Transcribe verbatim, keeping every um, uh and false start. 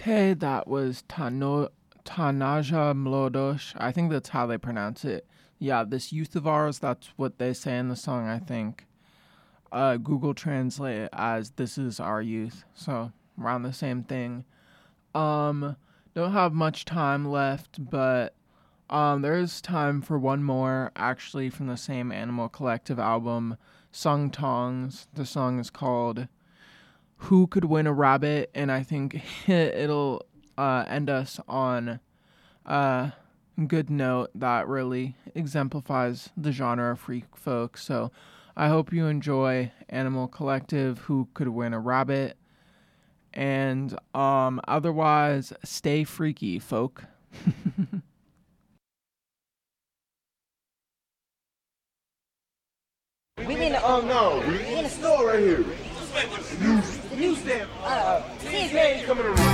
Okay, that was Tano- Tanaja Mlodosh. I think that's how they pronounce it. Yeah, this youth of ours, that's what they say in the song, I think. Uh, Google Translate it as this is our youth. So, around the same thing. Um, don't have much time left, but um, there is time for one more, actually, from the same Animal Collective album, Sung Tongs. The song is called Who Could Win a Rabbit? And I think it'll uh, end us on a good note that really exemplifies the genre of freak folk. So I hope you enjoy Animal Collective, Who Could Win a Rabbit? And um, otherwise, stay freaky, folk. We in the Oh no, we in the store right here. the newsstand. Uh, He ain't coming around.